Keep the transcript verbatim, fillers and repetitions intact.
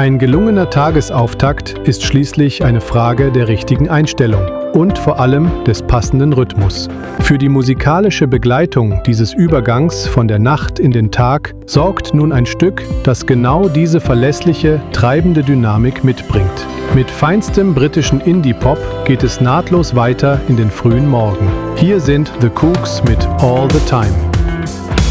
Ein gelungener Tagesauftakt ist schließlich eine Frage der richtigen Einstellung und vor allem des passenden Rhythmus. Für die musikalische Begleitung dieses Übergangs von der Nacht in den Tag sorgt nun ein Stück, das genau diese verlässliche, treibende Dynamik mitbringt. Mit feinstem britischen Indie-Pop geht es nahtlos weiter in den frühen Morgen. Hier sind The Kooks mit All the Time.